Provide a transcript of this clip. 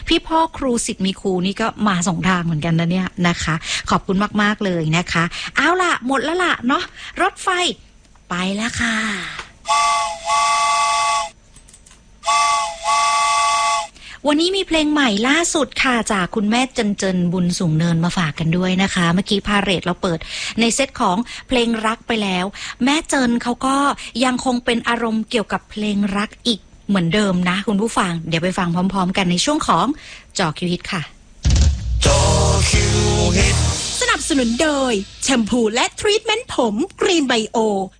พี่พ่อครูสิทธิ์มีครูนี่ก็มาสองทางเหมือนกันนะเนี่ยนะคะขอบคุณมากๆเลยนะคะเอาล่ะหมดแล้วล่ะเนาะรถไฟไปแล้วค่ะวันนี้มีเพลงใหม่ล่าสุดค่ะจากคุณแม่เจนบุญสูงเนินมาฝากกันด้วยนะคะเมื่อกี้พาเรทเราเปิดในเซตของเพลงรักไปแล้วแม่เจนเขาก็ยังคงเป็นอารมณ์เกี่ยวกับเพลงรักอีกเหมือนเดิมนะคุณผู้ฟังเดี๋ยวไปฟังพร้อมๆกันในช่วงของจอคิวฮิตค่ะจอคิวฮิตสนับสนุนโดยแชมพูและทรีทเมนต์ผมกรีนไบโอ